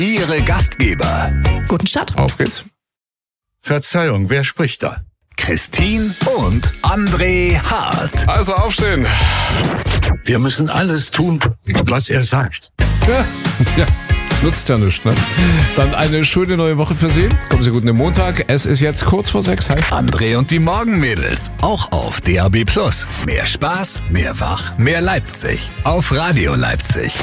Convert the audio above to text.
Ihre Gastgeber Guten Start. Auf geht's. Verzeihung, wer spricht da? Christine und André Hart. Also aufstehen. Wir müssen alles tun, was er sagt. Ja, nutzt ja nichts, ne? Dann eine schöne neue Woche für Sie. Kommen Sie gut in den Montag. Es ist jetzt kurz vor 6. Hi. André und die Morgenmädels. Auch auf DAB+. Mehr Spaß, mehr Wach, mehr Leipzig. Auf Radio Leipzig.